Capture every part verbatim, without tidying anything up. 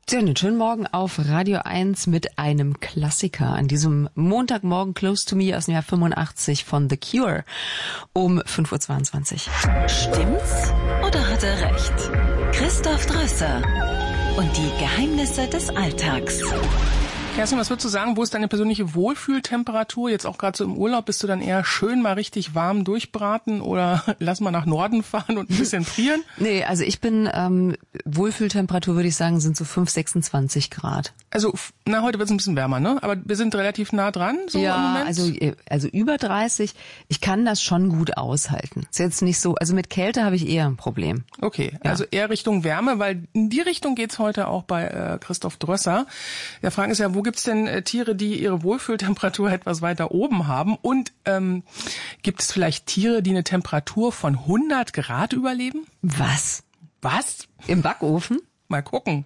Ja, einen schönen Morgen auf Radio eins mit einem Klassiker. An diesem Montagmorgen Close to Me aus dem Jahr fünfundachtzig von The Cure um fünf Uhr zweiundzwanzig. Stimmt's oder hat er recht? Christoph Drösser und die Geheimnisse des Alltags. Kerstin, was würdest du sagen, wo ist deine persönliche Wohlfühltemperatur? Jetzt auch gerade so im Urlaub, bist du dann eher schön mal richtig warm durchbraten oder lass mal nach Norden fahren und ein bisschen frieren? Nee, also ich bin, ähm, Wohlfühltemperatur würde ich sagen, sind so fünf, sechsundzwanzig Grad. Also, na, heute wird es ein bisschen wärmer, ne? Aber wir sind relativ nah dran, so ja, im Moment. also, also über dreißig. Ich kann das schon gut aushalten. Ist jetzt nicht so, also mit Kälte habe ich eher ein Problem. Okay, ja. Also eher Richtung Wärme, weil in die Richtung geht's heute auch bei äh, Christoph Drösser. Der Frage ist ja, wo gibt's denn äh, Tiere, die ihre Wohlfühltemperatur etwas weiter oben haben? Und ähm, gibt es vielleicht Tiere, die eine Temperatur von hundert Grad überleben? Was? Was? Im Backofen? Mal gucken.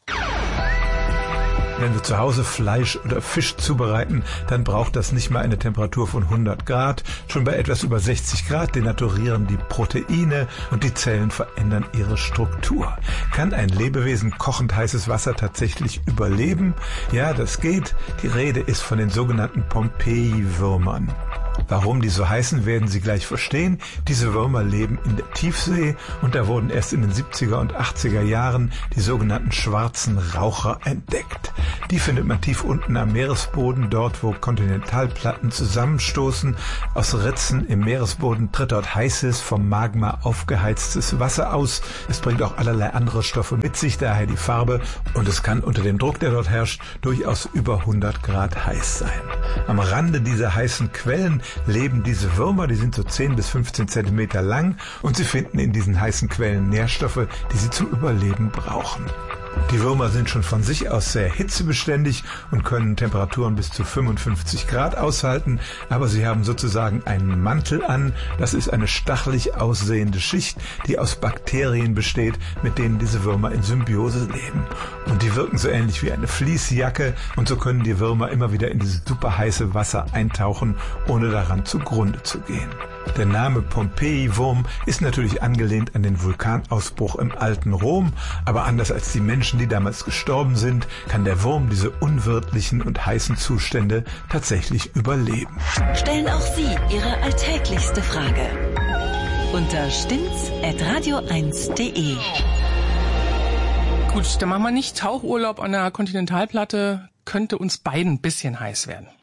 Wenn wir zu Hause Fleisch oder Fisch zubereiten, dann braucht das nicht mal eine Temperatur von hundert Grad. Schon bei etwas über sechzig Grad denaturieren die Proteine und die Zellen verändern ihre Struktur. Kann ein Lebewesen kochend heißes Wasser tatsächlich überleben? Ja, das geht. Die Rede ist von den sogenannten Pompeji-Würmern. Warum die so heißen, werden Sie gleich verstehen. Diese Würmer leben in der Tiefsee und da wurden erst in den siebziger und achtziger Jahren die sogenannten schwarzen Raucher entdeckt. Die findet man tief unten am Meeresboden, dort wo Kontinentalplatten zusammenstoßen. Aus Ritzen im Meeresboden tritt dort heißes, vom Magma aufgeheiztes Wasser aus. Es bringt auch allerlei andere Stoffe mit sich, daher die Farbe. Und es kann unter dem Druck, der dort herrscht, durchaus über hundert Grad heiß sein. Am Rande dieser heißen Quellen leben diese Würmer, die sind so zehn bis fünfzehn Zentimeter lang und sie finden in diesen heißen Quellen Nährstoffe, die sie zum Überleben brauchen. Die Würmer sind schon von sich aus sehr hitzebeständig und können Temperaturen bis zu fünfundfünfzig Grad aushalten, aber sie haben sozusagen einen Mantel an. Das ist eine stachelig aussehende Schicht, die aus Bakterien besteht, mit denen diese Würmer in Symbiose leben. Und die wirken so ähnlich wie eine Fließjacke und so können die Würmer immer wieder in dieses super heiße Wasser eintauchen, ohne daran zugrunde zu gehen. Der Name Pompeji-Wurm ist natürlich angelehnt an den Vulkanausbruch im alten Rom, aber anders als die Menschen, die damals gestorben sind, kann der Wurm diese unwirtlichen und heißen Zustände tatsächlich überleben. Stellen auch Sie Ihre alltäglichste Frage unter stimmt's at radio eins punkt de. Gut, dann machen wir nicht Tauchurlaub an der Kontinentalplatte. Könnte uns beiden ein bisschen heiß werden.